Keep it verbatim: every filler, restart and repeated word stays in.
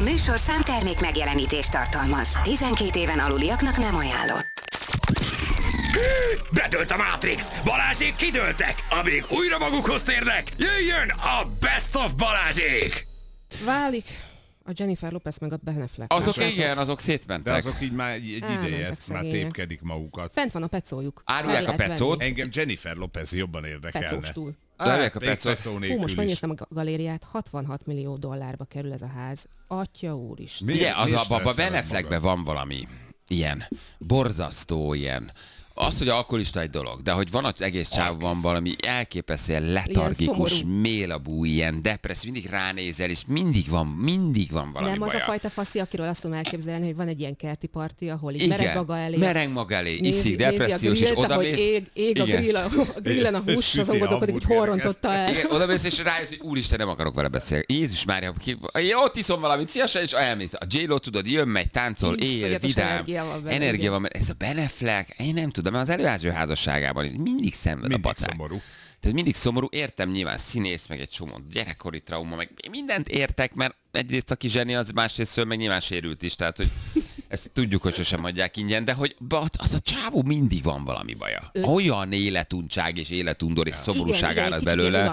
műsorszám termék megjelenítést tartalmaz. tizenkét éven aluliaknak nem ajánlott. Bedőlt a Matrix! Balázsék kidőltek! Amíg újra magukhoz térnek, jöjjön a Best of Balázsék! Válik a Jennifer Lopez meg a Ben Affleck. Azok igen, azok szétmentek. De azok így már egy ideje, ezt már szegények. tépkedik magukat. Fent van a pecójuk. Árulják a pecót. Engem Jennifer Lopez jobban érdekelne. Pecóstul. Árulják a még pecót. pecó Fú, nélkül most is. megnéztem a galériát, hatvanhat millió dollárba kerül ez a ház. Atya úristen. Mi- Igen, az miért abban a stresszeled Ben Affleckben magad? van valami ilyen borzasztó, ilyen. Az, hogy alkoholista egy dolog, de hogy van az egész csávban valami elképesztően letargikus, szomorú. mélabú, ilyen depresszív, mindig ránézel, és mindig van, mindig van valami Nem baja. az a fajta faszi, akiről azt tudom elképzelni, hogy van egy ilyen kerti parti, ahol így Igen, mereg maga elé. mereng maga elé, Nézi- iszik, nézi a depressziós, és grillt, ahogy odamész. ég, ég a, Igen. grill, a, a grillen a hús, Süti azon a gondolkodik, hogy hol hamburgereket. rontotta el. Igen, odamész, és rájössz, hogy úristen, nem akarok vele beszélni. Jézus Mária, ki, én ott iszom valamit, szívesen, és elmész. A J-Lo, tudod, jön, megy, táncol, él, Iszonyatos vidám. energia van benne, Energia igen. van, mert ez a Ben Affleck, én nem tudom, mert az előző házasságában mindig szenved a Mindig pacák. szomorú. Tehát mindig szomorú, értem nyilván színész, meg egy csomó gyerekkori trauma, meg mindent értek, mert egyrészt aki zseni, az másrészt meg nyilván sérült is, tehát hogy ezt tudjuk, hogy sosem adják ingyen, de hogy az a csávó mindig van valami baja. Ő- Olyan életuntság és életundor és szomorúság Igen, igen, áll egy az kicsit ilyen belőle.